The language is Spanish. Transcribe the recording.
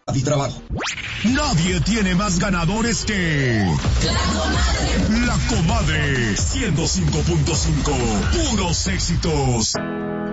y trabajo. Nadie tiene más ganadores que La Comadre 105.5. Puros éxitos.